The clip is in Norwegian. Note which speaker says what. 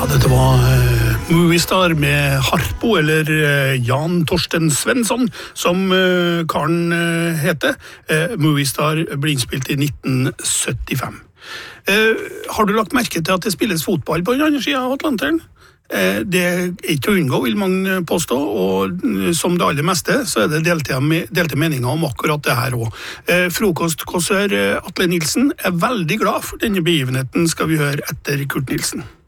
Speaker 1: Ja, dette var Movistar med Harpo, eller Jan Torsten Svensson, som karen heter. Movistar ble innspilt i 1975. Har du lagt merke til at det spilles fotball på den andre siden av Atlanteren? Det er ikke å unngå, vil mange påstå, og som det aller meste så er det delte meninger om akkurat det her også. Frokostkåsør Atle Nilsen er veldig glad for denne begivenheten, skal vi høre etter Kurt Nilsen.